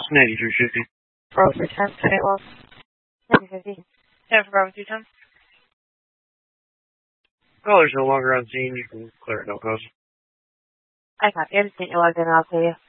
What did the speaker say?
Boston 8350. Bravo for 10, St. Louis. 50. 10 for Bravo 210. Caller's no longer on scene. You can clear it, no cause. I copy. I just think you're logged in and I'll tell you.